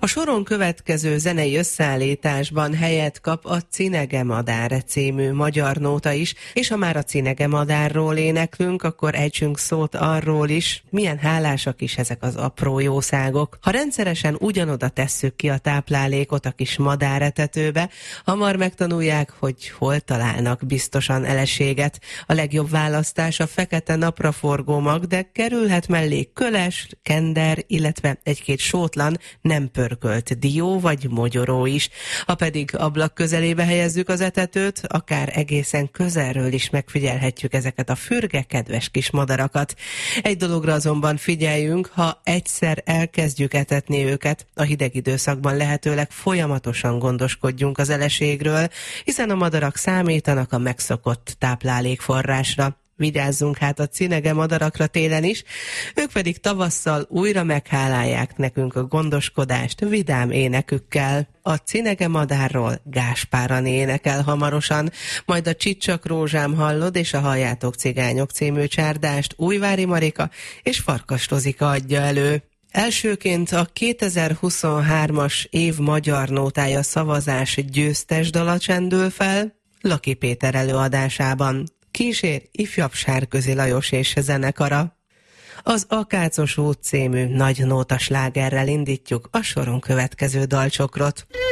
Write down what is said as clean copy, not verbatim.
A soron következő zenei összeállításban helyet kap a Cinege Madár című magyar nóta is, és ha már a Cinege Madárról éneklünk, akkor ejtsünk szót arról is, milyen hálásak is ezek az apró jószágok. Ha rendszeresen ugyanoda tesszük ki a táplálékot a kis madáretetőbe, hamar megtanulják, hogy hol találnak biztosan eleséget. A legjobb választás a fekete napraforgó mag, de kerülhet mellé köles, kender, illetve egy-két sótlan, nem pörkölt dió vagy mogyoró is. Ha pedig ablak közelébe helyezzük az etetőt, akár egészen közelről is megfigyelhetjük ezeket a fürge, kedves kis madarakat. Egy dologra azonban figyeljünk, ha egyszer elkezdjük etetni őket, a hideg időszakban lehetőleg folyamatosan gondoskodjunk az eleségről, hiszen a madarak számítanak a megszokott táplálékforrásra. Vigyázzunk hát a cinege madarakra télen is, ők pedig tavasszal újra meghálálják nekünk a gondoskodást vidám énekükkel. A cinege madárról Gáspár énekel hamarosan, majd a Csicsak rózsám hallod és a Halljátok cigányok című csárdást Újvári Marika és Farkas Rozika adja elő. Elsőként a 2023-as év magyar nótája szavazás győztes dala csendül fel Laki Péter előadásában. Kísér ifjabb Sárközi Lajos és zenekara. Az Akácos út című nagy nóta slágerrel indítjuk a soron következő dalcsokrot.